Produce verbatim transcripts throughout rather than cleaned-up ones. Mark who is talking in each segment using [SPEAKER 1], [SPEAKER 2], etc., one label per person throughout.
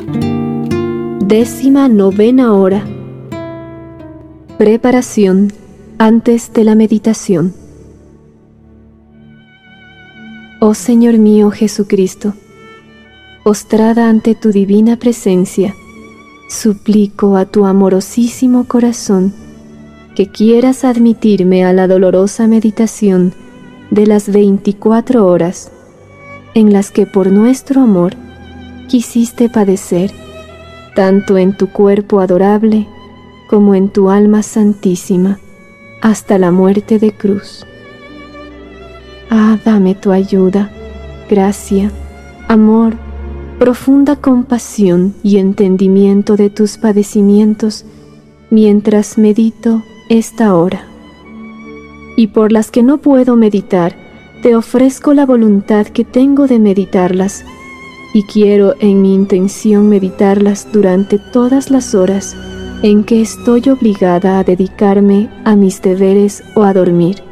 [SPEAKER 1] Décima novena hora. Preparación antes de la meditación. Oh Señor mío Jesucristo, postrada ante tu divina presencia, suplico a tu amorosísimo corazón que quieras admitirme a la dolorosa meditación de las veinticuatro horas en las que por nuestro amor quisiste padecer, tanto en tu cuerpo adorable como en tu alma santísima, hasta la muerte de cruz. Ah, dame tu ayuda, gracia, amor, profunda compasión y entendimiento de tus padecimientos mientras medito esta hora. Y por las que no puedo meditar, te ofrezco la voluntad que tengo de meditarlas, y quiero en mi intención meditarlas durante todas las horas en que estoy obligada a dedicarme a mis deberes o a dormir.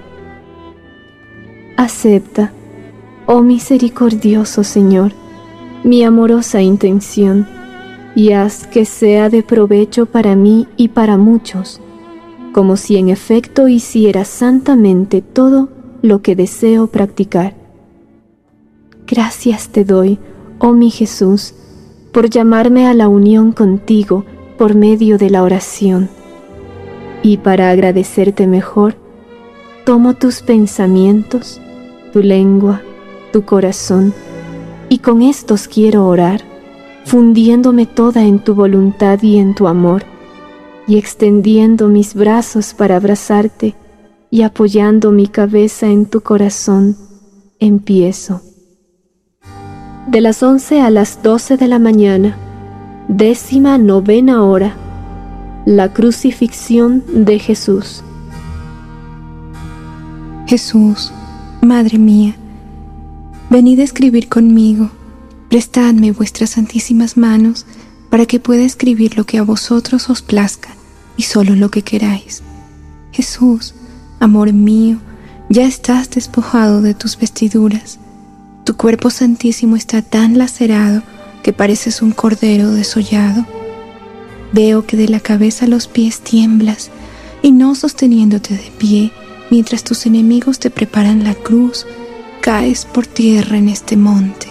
[SPEAKER 1] Acepta, oh misericordioso Señor, mi amorosa intención, y haz que sea de provecho para mí y para muchos, como si en efecto hiciera santamente todo lo que deseo practicar. Gracias te doy, oh mi Jesús, por llamarme a la unión contigo por medio de la oración. Y para agradecerte mejor, tomo tus pensamientos, tu lengua, tu corazón, y con estos quiero orar, fundiéndome toda en tu voluntad y en tu amor, y extendiendo mis brazos para abrazarte y apoyando mi cabeza en tu corazón, empiezo. De las once a las doce de la mañana, décima novena hora, la crucifixión de Jesús.
[SPEAKER 2] Jesús, Madre mía, venid a escribir conmigo, prestadme vuestras santísimas manos para que pueda escribir lo que a vosotros os plazca y solo lo que queráis. Jesús, amor mío, ya estás despojado de tus vestiduras. Tu cuerpo santísimo está tan lacerado que pareces un cordero desollado. Veo que de la cabeza a los pies tiemblas, y no sosteniéndote de pie, mientras tus enemigos te preparan la cruz, caes por tierra en este monte.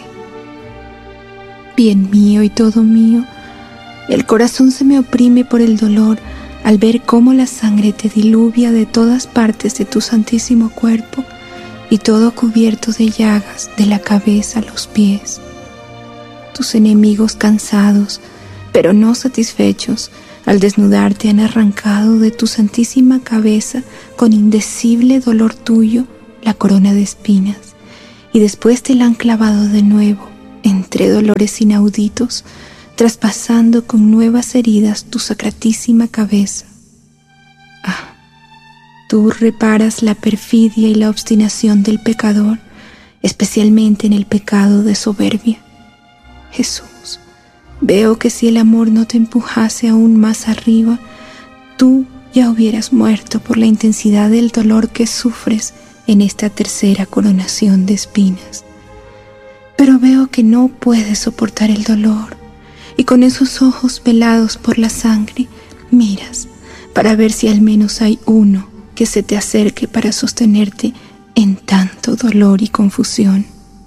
[SPEAKER 2] Bien mío y todo mío, el corazón se me oprime por el dolor al ver cómo la sangre te diluvia de todas partes de tu santísimo cuerpo, y todo cubierto de llagas de la cabeza a los pies. Tus enemigos cansados, pero no satisfechos, al desnudarte han arrancado de tu santísima cabeza con indecible dolor tuyo la corona de espinas, y después te la han clavado de nuevo, entre dolores inauditos, traspasando con nuevas heridas tu sacratísima cabeza. Ah, tú reparas la perfidia y la obstinación del pecador, especialmente en el pecado de soberbia. Jesús, veo que si el amor no te empujase aún más arriba, tú ya hubieras muerto por la intensidad del dolor que sufres en esta tercera coronación de espinas. Pero veo que no puedes soportar el dolor, y con esos ojos velados por la sangre miras para ver si al menos hay uno que se te acerque para sostenerte en tanto dolor y confusión.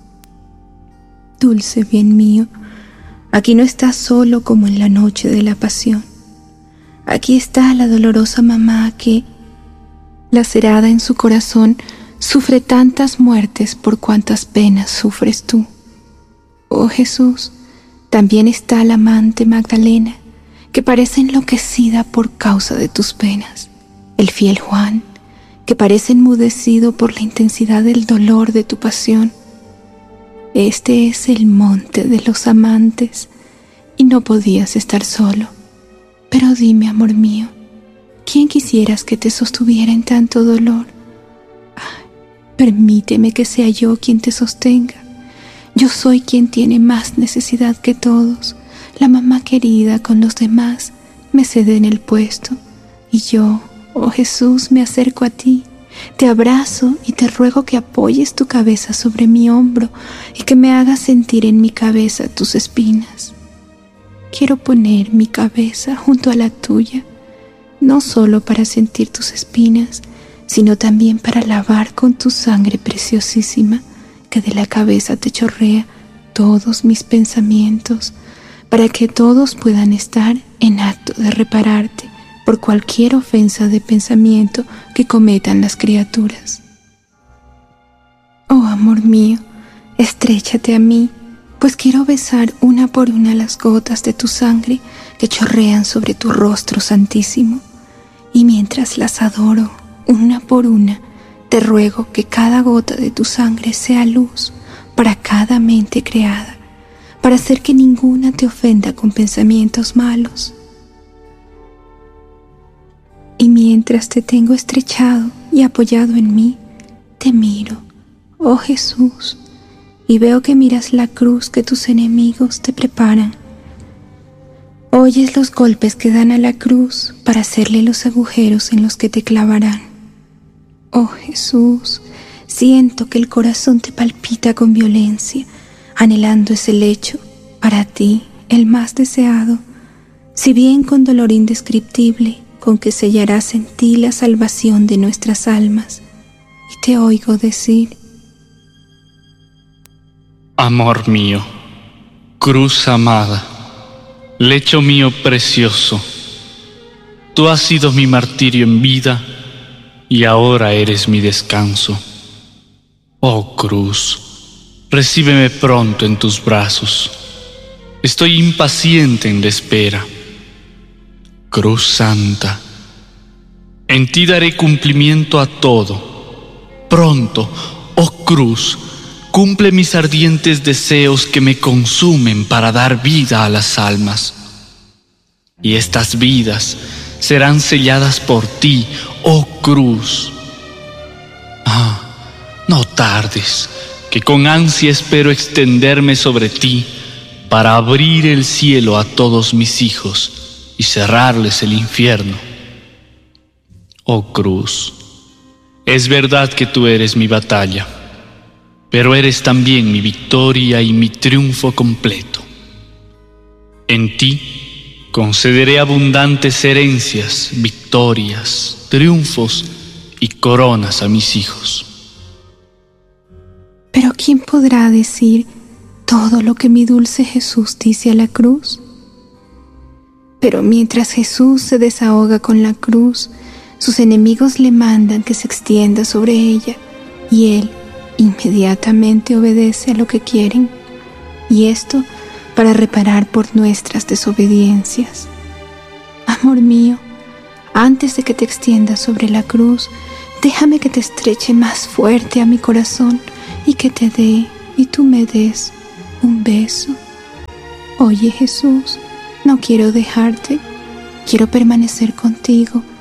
[SPEAKER 2] Dulce bien mío, aquí no estás solo como en la noche de la pasión. Aquí está la dolorosa mamá que, lacerada en su corazón, sufre tantas muertes por cuantas penas sufres tú. Oh Jesús, también está la amante Magdalena, que parece enloquecida por causa de tus penas. El fiel Juan, que parece enmudecido por la intensidad del dolor de tu pasión. Este es el monte de los amantes, y no podías estar solo. Pero dime, amor mío, ¿quién quisieras que te sostuviera en tanto dolor? Ay, permíteme que sea yo quien te sostenga. Yo soy quien tiene más necesidad que todos. La mamá querida con los demás me cede en el puesto, y yo, oh Jesús, me acerco a ti, te abrazo y te ruego que apoyes tu cabeza sobre mi hombro y que me hagas sentir en mi cabeza tus espinas. quiero poner mi cabeza junto a la tuya, no solo para sentir tus espinas, sino también para lavar con tu sangre preciosísima, que de la cabeza te chorrea, todos mis pensamientos, para que todos puedan estar en acto de repararte por cualquier ofensa de pensamiento que cometan las criaturas. Oh amor mío, estréchate a mí, pues quiero besar una por una las gotas de tu sangre que chorrean sobre tu rostro santísimo, y mientras las adoro una por una, te ruego que cada gota de tu sangre sea luz para cada mente creada, para hacer que ninguna te ofenda con pensamientos malos. Y mientras te tengo estrechado y apoyado en mí, te miro, oh Jesús, y veo que miras la cruz que tus enemigos te preparan. Oyes los golpes que dan a la cruz para hacerle los agujeros en los que te clavarán. Oh Jesús, siento que el corazón te palpita con violencia, anhelando ese lecho, para ti, el más deseado, si bien con dolor indescriptible, con que sellarás en ti la salvación de nuestras almas. Y te oigo decir:
[SPEAKER 3] amor mío, cruz amada, lecho mío precioso, tú has sido mi martirio en vida y ahora eres mi descanso. Oh cruz, recíbeme pronto en tus brazos, estoy impaciente en la espera. Cruz Santa, en ti daré cumplimiento a todo. Pronto, oh cruz, cumple mis ardientes deseos que me consumen para dar vida a las almas. Y estas vidas serán selladas por ti, oh cruz. Ah, no tardes, que con ansia espero extenderme sobre ti para abrir el cielo a todos mis hijos y cerrarles el infierno. Oh cruz, es verdad que tú eres mi batalla, pero eres también mi victoria y mi triunfo completo. En ti concederé abundantes herencias, victorias, triunfos y coronas a mis hijos.
[SPEAKER 2] Pero ¿quién podrá decir todo lo que mi dulce Jesús dice a la cruz? Pero mientras Jesús se desahoga con la cruz, sus enemigos le mandan que se extienda sobre ella, y Él inmediatamente obedece a lo que quieren, y esto para reparar por nuestras desobediencias. Amor mío, antes de que te extiendas sobre la cruz, déjame que te estreche más fuerte a mi corazón y que te dé y tú me des un beso. Oye Jesús, no quiero dejarte, quiero permanecer contigo